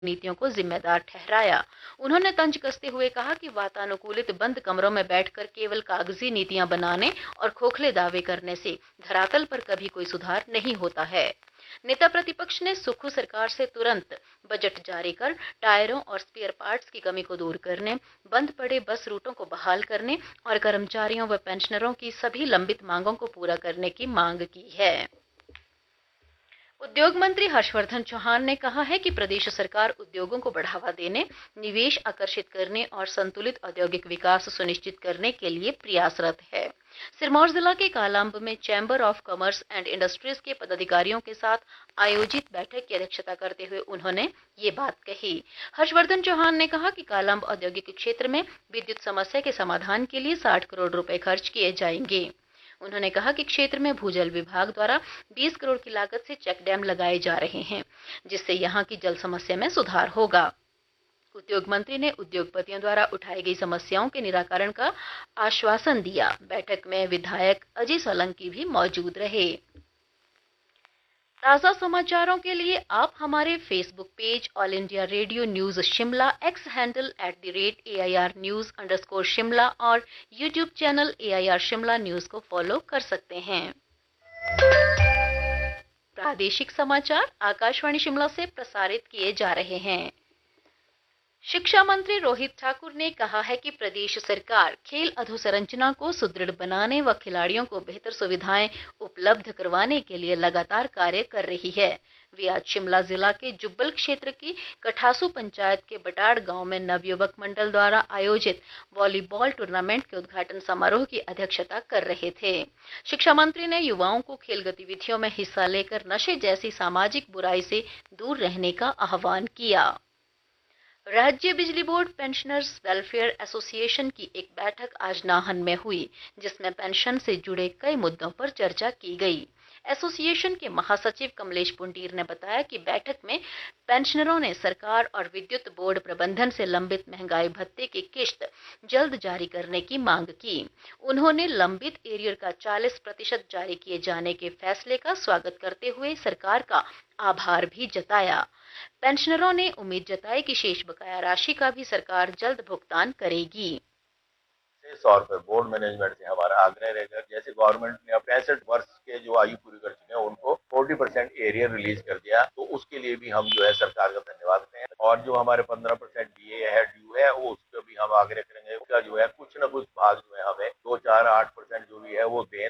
नीतियों को जिम्मेदार ठहराया। उन्होंने तंज कसते हुए कहा कि वातानुकूलित बंद कमरों में बैठकर केवल कागजी नीतियां बनाने और खोखले दावे करने से धरातल पर कभी कोई सुधार नहीं होता है। नेता प्रतिपक्ष ने सुक्खू सरकार से तुरंत बजट जारी कर टायरों और स्पेयर पार्ट्स की कमी को दूर करने, बंद पड़े बस रूटों को बहाल करने और कर्मचारियों व पेंशनरों की सभी लंबित मांगों को पूरा करने की मांग की है। उद्योग मंत्री हर्षवर्धन चौहान ने कहा है कि प्रदेश सरकार उद्योगों को बढ़ावा देने, निवेश आकर्षित करने और संतुलित औद्योगिक विकास सुनिश्चित करने के लिए प्रयासरत है। सिरमौर जिला के कालाअंब में chamber of commerce and industries के पदाधिकारियों के साथ आयोजित बैठक की अध्यक्षता करते हुए उन्होंने ये बात कही। हर्षवर्धन चौहान ने कहा कि कालाअंब औद्योगिक क्षेत्र में विद्युत समस्या के समाधान के लिए 60 करोड़ रुपए खर्च किए जाएंगे। उन्होंने कहा कि क्षेत्र में भूजल विभाग द्वारा 20 करोड़ की लागत से चेक डैम लगाए जा रहे हैं, जिससे यहां की जल समस्या में सुधार होगा। उद्योग मंत्री ने उद्योगपतियों द्वारा उठाई गई समस्याओं के निराकरण का आश्वासन दिया। बैठक में विधायक अजय सोलंकी भी मौजूद रहे। ताज़ा समाचारों के लिए आप हमारे Facebook page all India radio news Shimla, x handle @AIR News_Shimla और YouTube channel AIR Shimla news को फॉलो कर सकते हैं। प्रादेशिक समाचार आकाशवाणी शिमला से प्रसारित किए जा रहे हैं। शिक्षा मंत्री रोहित ठाकुर ने कहा है कि प्रदेश सरकार खेल अधोसंरचना को सुदृढ़ बनाने व खिलाड़ियों को बेहतर सुविधाएं उपलब्ध करवाने के लिए लगातार कार्य कर रही है। वे आज शिमला जिला के जुब्बल क्षेत्र की कठासू पंचायत के बटाड़ गांव में नवयुवक मंडल द्वारा आयोजित वॉलीबॉल टूर्नामेंट के उद्घाटन समारोह की अध्यक्षता कर रहे थे। शिक्षा मंत्री ने युवाओं को खेल गतिविधियों में हिस्सा लेकर नशे जैसी सामाजिक बुराई से दूर रहने का आह्वान किया। राज्य बिजली बोर्ड पेंशनर्स वेलफेयर एसोसिएशन की एक बैठक आज नाहन में हुई, जिसमें पेंशन से जुड़े कई मुद्दों पर चर्चा की गई। एसोसिएशन के महासचिव कमलेश पुंटीर ने बताया कि बैठक में पेंशनरों ने सरकार और विद्युत बोर्ड प्रबंधन से लंबित महंगाई भत्ते की किश्त जल्द जारी करने की मांग की। उन्होंने लंबित एरियर का 40% जारी किए जाने के फैसले का स्वागत करते हुए सरकार का आभार भी जताया। पेंशनरों ने उम्मीद जताई कि शेष बकाया राशि का भी सरकार जल्द भुगतान करेगी। तौर पर बोर्ड मैनेजमेंट से हमारा आग्रह रहेगा, जैसे गवर्नमेंट ने 65 वर्ष के जो आयु पूरी कर चुके हैं उनको 40% एरियर रिलीज कर दिया, तो उसके लिए भी हम जो है सरकार का धन्यवाद करते हैं। और जो हमारे 15% डीए है ड्यू है, वो उसका भी हम आग्रह करेंगे, उसका जो है कुछ न कुछ भाग जो है हमें 2, 4, 8% जो भी है वो दें।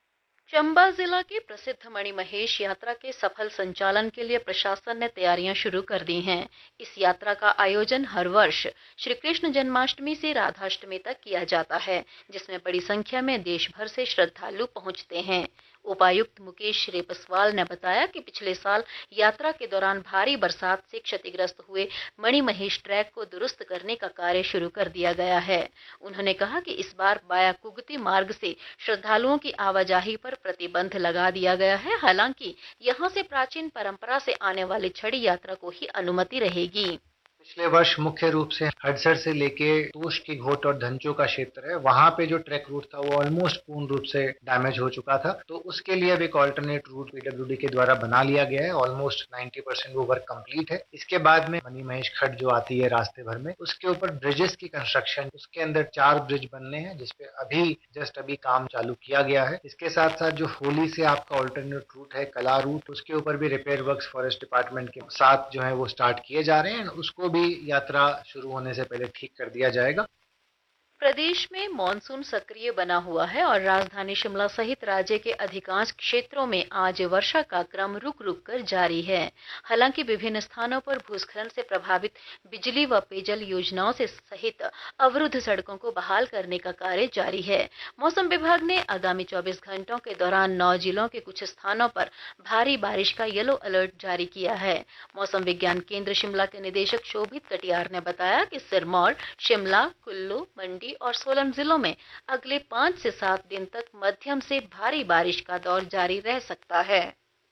चंबा जिला की प्रसिद्ध मणिमहेश यात्रा के सफल संचालन के लिए प्रशासन ने तैयारियां शुरू कर दी हैं। इस यात्रा का आयोजन हर वर्ष श्री कृष्ण जन्माष्टमी से राधाष्टमी तक किया जाता है, जिसमें बड़ी संख्या में देश भर से श्रद्धालु पहुंचते हैं। उपायुक्त मुकेश रेपसवाल ने बताया कि पिछले साल यात्रा के दौरान भारी बरसात से क्षतिग्रस्त हुए मणिमहेश ट्रैक को दुरुस्त करने का कार्य शुरू कर दिया गया है। उन्होंने कहा कि इस बार बाया कुगती मार्ग से श्रद्धालुओं की आवाजाही पर प्रतिबंध लगा दिया गया है। हालांकि यहां से प्राचीन परंपरा से आने वाली छड़ी यात्रा को ही अनुमति रहेगी। पिछले वर्ष मुख्य रूप से हडसर से लेके तोश की घोट और धंचो का क्षेत्र है, वहां पे जो ट्रैक रूट था वो ऑलमोस्ट पूर्ण रूप से डैमेज हो चुका था, तो उसके लिए अब एक ऑल्टरनेट रूट पीडब्ल्यूडी के द्वारा बना लिया गया है। ऑलमोस्ट 90% वो वर्क कंप्लीट है। इसके बाद में मणिमहेश खड्ड जो आती है रास्ते भर में, उसके ऊपर ब्रिजेस की कंस्ट्रक्शन, उसके अंदर 4 ब्रिज बनने हैं, जिसपे अभी काम चालू किया गया है। इसके साथ साथ जो होली से आपका ऑल्टरनेट रूट है कला रूट, उसके ऊपर भी रिपेयर वर्क्स फॉरेस्ट डिपार्टमेंट के साथ जो है वो स्टार्ट किए जा रहे हैं। उसको भी यात्रा शुरू होने से पहले ठीक कर दिया जाएगा। प्रदेश में मॉनसून सक्रिय बना हुआ है और राजधानी शिमला सहित राज्य के अधिकांश क्षेत्रों में आज वर्षा का क्रम रुक रुक कर जारी है। हालांकि विभिन्न स्थानों पर भूस्खलन से प्रभावित बिजली व पेयजल योजनाओं से सहित अवरुद्ध सड़कों को बहाल करने का कार्य जारी है। मौसम विभाग ने आगामी 24 घंटों के दौरान 9 जिलों के कुछ स्थानों पर भारी बारिश का येलो अलर्ट जारी किया है। मौसम विज्ञान केंद्र शिमला के निदेशक शोभित कटियार ने बताया कि सिरमौर, शिमला, कुल्लू, मंडी और सोलन जिलों में अगले 5 से 7 दिन तक मध्यम से भारी बारिश का दौर जारी रह सकता है।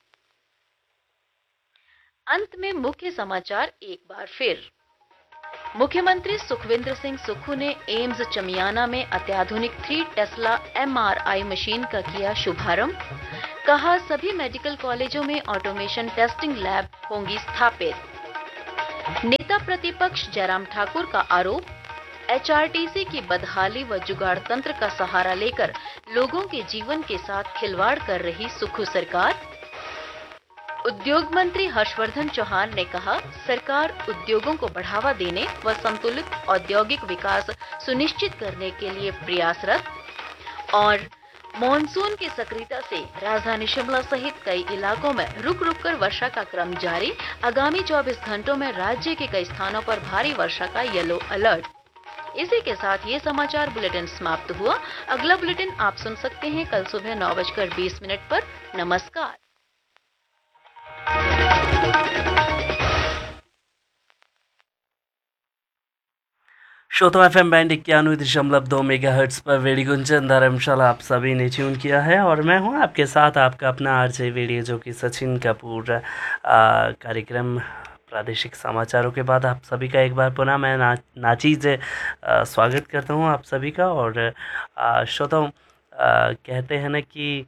अंत में मुख्य समाचार एक बार फिर। मुख्यमंत्री सुखविंदर सिंह सुक्खू ने एम्स चमियाना में अत्याधुनिक 3 टेस्ला MRI मशीन का किया शुभारंभ। कहा, सभी मेडिकल कॉलेजों में ऑटोमेशन टेस्टिंग लैब होंगी स्थापित। नेता प्रतिपक्ष जयराम ठाकुर का आरोप, एचआरटीसी की बदहाली व जुगाड़ तंत्र का सहारा लेकर लोगों के जीवन के साथ खिलवाड़ कर रही सुक्खू सरकार। उद्योग मंत्री हर्षवर्धन चौहान ने कहा, सरकार उद्योगों को बढ़ावा देने व संतुलित औद्योगिक विकास सुनिश्चित करने के लिए प्रयासरत। और मॉनसून की सक्रियता से राजधानी शिमला सहित कई इलाकों में रुक रुक कर वर्षा का क्रम जारी। आगामी 24 घंटों में राज्य के कई स्थानों पर भारी वर्षा का येलो अलर्ट। इसी के साथ ये समाचार बुलेटिन समाप्त हुआ। अगला बुलेटिन आप सुन सकते हैं कल सुबह 9:20 पर। नमस्कार। श्रोता FM बैंड 91.2 मेगाहर्ट्ज पर वेडी गुंजन धर्मशाला आप सभी ने ट्यून किया है और मैं हूं आपके साथ आपका अपना आरजे वेडी, जो कि सचिन कपूर। कार्यक्रम प्रादेशिक समाचारों के बाद आप सभी का एक बार पुनः मैं नाचीज स्वागत करता हूं आप सभी का। और श्रोताओं, कहते हैं ना कि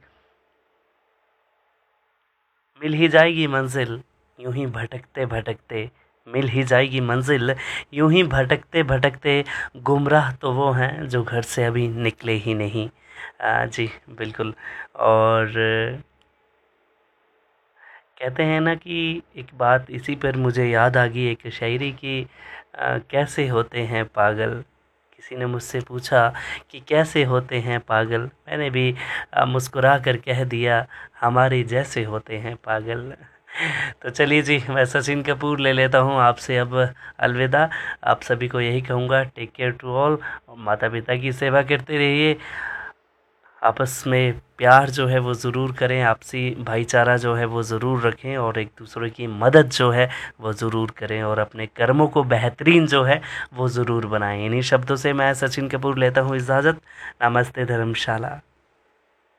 मिल ही जाएगी मंजिल यूं ही भटकते भटकते, मिल ही जाएगी मंजिल यूं ही भटकते भटकते, गुमराह तो वो हैं जो घर से अभी निकले ही नहीं। जी बिल्कुल। और कहते हैं ना कि एक बात इसी पर मुझे याद आ गई, एक शायरी की, कैसे होते हैं पागल। किसी ने मुझसे पूछा कि कैसे होते हैं पागल, मैंने भी मुस्कुरा कर कह दिया, हमारे जैसे होते हैं पागल। तो चलिए जी, मैं सचिन कपूर ले लेता हूँ आपसे अब अलविदा। आप सभी को यही कहूँगा, टेक केयर टू ऑल। माता पिता की सेवा करते रहिए, आपस में प्यार जो है वो ज़रूर करें, आपसी भाईचारा जो है वो ज़रूर रखें और एक दूसरे की मदद जो है वो ज़रूर करें और अपने कर्मों को बेहतरीन जो है वो ज़रूर बनाएं। इन्हीं शब्दों से मैं सचिन कपूर लेता हूँ इजाज़त। नमस्ते धर्मशाला।